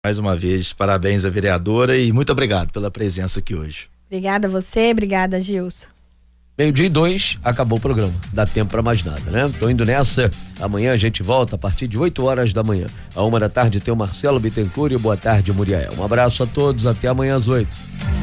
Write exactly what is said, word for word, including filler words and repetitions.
Mais uma vez, parabéns à vereadora e muito obrigado pela presença aqui hoje. Obrigada a você, obrigada, Gilson. Meio-dia e dois, acabou o programa. Dá tempo pra mais nada, né? Tô indo nessa. Amanhã a gente volta a partir de oito horas da manhã. A uma da tarde tem o Marcelo Bittencourt e o Boa Tarde, Muriel. Um abraço a todos, até amanhã às oito.